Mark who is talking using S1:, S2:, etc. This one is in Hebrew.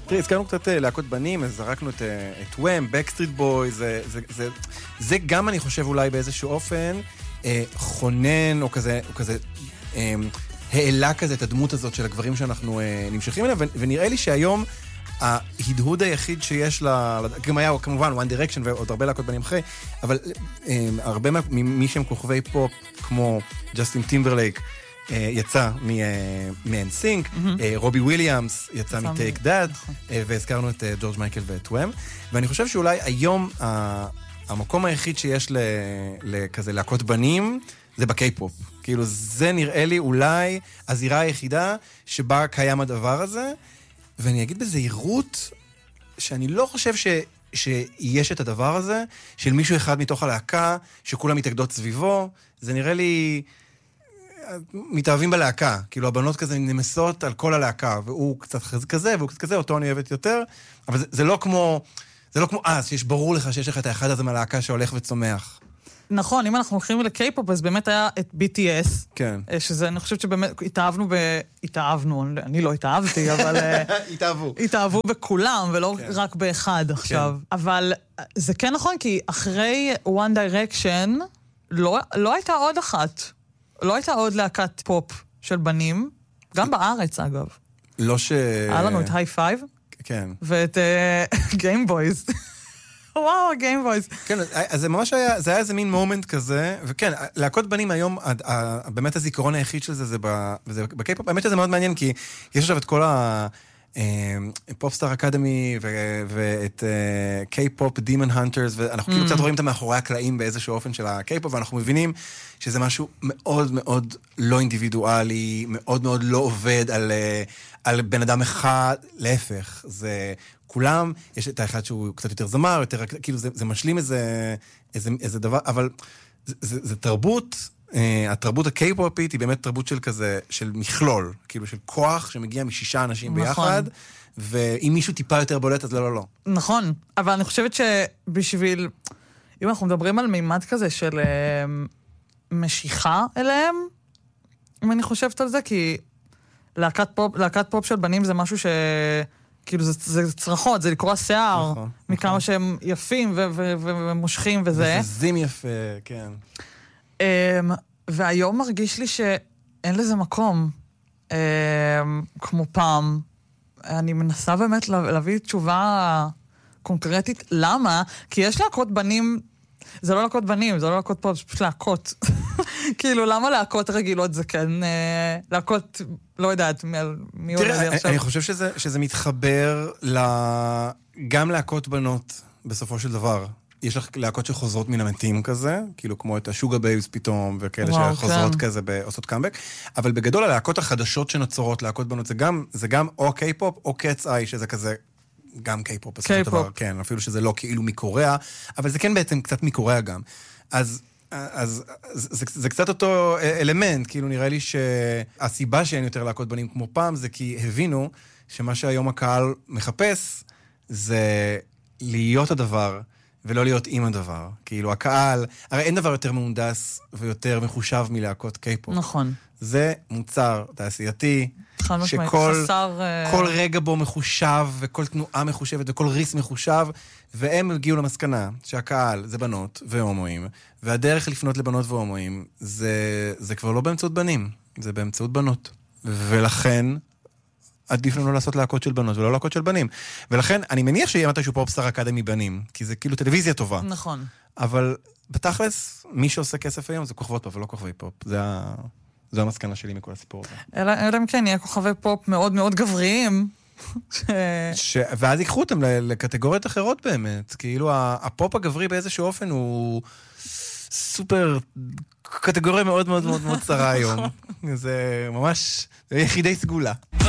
S1: תראי, הזכרנו קצת להקות בנים, אז זרקנו את וואם, בקסטריט בוי, זה גם אני חושב אולי באיזשהו אופן חונן או כזה העלה כזה את הדמות הזאת של הגברים שאנחנו נמשכים אליה, ונראה לי שהיום ההדהוד היחיד שיש גם היה כמובן One Direction ועוד הרבה להקות בנים אחרי, אבל הרבה ממי שהם כוכבי פופ כמו ג'סטין טימברלייק יצא מ-NSYNC, רובי וויליאמס יצא מ-Take That, והזכרנו את ג'ורג' מייקל ואת וואם, ואני חושב שאולי היום המקום היחיד שיש לכזה להקות בנים זה בקיי-פופ. כאילו זה נראה לי אולי הזירה היחידה שבה קיים הדבר הזה, ואני אגיד בזהירות שאני לא חושב שיש את הדבר הזה של מישהו אחד מתוך הלהקה שכולם מתאגדות סביבו. זה נראה לי מתאהבים בלהקה, כאילו הבנות כזה נמסות על כל הלהקה, והוא קצת כזה והוא קצת כזה, אותו אני אוהבת יותר, אבל זה לא כמו אז, שיש ברור לך שיש לך את האחד הזה מהלהקה שהולך וצומח.
S2: נכון, אם אנחנו הולכים לקיי-פופ, אז באמת היה את BTS.
S1: כן.
S2: שזה, אני חושבת שבאמת התאהבנו, אני לא התאהבתי, אבל התאהבו בכולם, ולא רק באחד עכשיו. אבל זה כן נכון, כי אחרי One Direction, לא הייתה עוד אחת. לא הייתה עוד להקת פופ של בנים, גם בארץ אגב.
S1: לא
S2: היה לנו את היי פייב.
S1: כן.
S2: ואת גיימבויז. וואו, גיימבויז.
S1: כן, אז זה ממש היה, זה היה איזה מין מומנט כזה, וכן, להקות בנים היום, באמת הזיכרון היחיד של זה בקיי-פופ, האמת שזה מאוד מעניין, כי יש עכשיו את כל פופסטאר אקדמי ואת קיי-פופ דימון הנטרס, ואנחנו כאילו קצת רואים את מאחורי הקלעים באיזשהו אופן של הקיי-פופ, ואנחנו מבינים שזה משהו מאוד מאוד לא אינדיבידואלי, מאוד מאוד לא עובד על בן אדם אחד, להפך, זה כולם, יש את האחד שהוא קצת יותר זמר, יותר, כאילו זה משלים איזה דבר, אבל זה תרבות, התרבות הקיי-פופית היא באמת תרבות של כזה, של מכלול, כאילו של כוח שמגיע מ6 אנשים ביחד, ואם מישהו טיפה יותר בולט, אז לא.
S2: נכון, אבל אני חושבת שבשביל, אם אנחנו מדברים על מימד כזה של משיכה אליהם, אם אני חושבת על זה, כי להקת פופ של בנים זה משהו כאילו זה צרחות, זה לקרוא שיער, מכמה שהם יפים ומושכים וזה.
S1: וזזים יפה, כן.
S2: והיום מרגיש לי שאין לזה מקום, כמו פעם. אני מנסה באמת להביא תשובה קונקרטית. למה? כי יש להקות בנים, זה לא להקות בנים, זה לא להקות פופ, זה פשוט להקות. כאילו, למה להקות רגילות זה כן? להקות, לא יודעת, מי עולה לי עכשיו?
S1: אני חושב שזה מתחבר גם להקות בנות, בסופו של דבר. יש לך להקות שחוזרות מן המתים כזה, כאילו כמו את השוגה בייבס פתאום, וכאלה שחוזרות כזה עושות קאמבק, אבל בגדול הלהקות החדשות שנוצרות, להקות בנות, זה גם או קיי-פופ או קאץ איי, שזה כזה גם קיי-פופ, בסופו של דבר, כן, אפילו שזה לא כאילו מקוריאה, אבל זה כן בעצם קצת מקוריאה גם. אז זה קצת אותו אלמנט, כאילו נראה לי שהסיבה שאין יותר להקות בנים כמו פעם, זה כי הבינו שמה שהיום הקהל מחפש, זה להיות הדבר, ולא להיות עם הדבר. כאילו הקהל, הרי אין דבר יותר מהונדס ויותר מחושב מלהקות קיי-פופ.
S2: נכון.
S1: זה מוצר תעשייתי, שכל רגע בו מחושב, וכל תנועה מחושבת, וכל ריס מחושב, והם הגיעו למסקנה שהקהל זה בנות והומואים, והדרך לפנות לבנות והומואים, זה כבר לא באמצעות בנים, זה באמצעות בנות. ולכן עדיף לנו לעשות להקות של בנות ולא להקות של בנים. ולכן אני מניח שיהיה מתישהו פופסטאר אקדמי בנים, כי זה כאילו טלוויזיה טובה.
S2: נכון.
S1: אבל בתכלס, מי שעושה כסף היום זה כוכבות פופ ולא כוכבי פופ. זו המסקנה שלי מכל הסיפור הזה.
S2: אלא אם כן, יהיה כוכבי פופ מאוד מאוד גבריים.
S1: ואז ייקחו אותם לקטגוריות אחרות באמת. כאילו הפופ הגברי באיזשהו אופן הוא סופר קטגוריה מאוד מאוד מאוד מאוד צרה היום. זה ממש יחידי סגולה.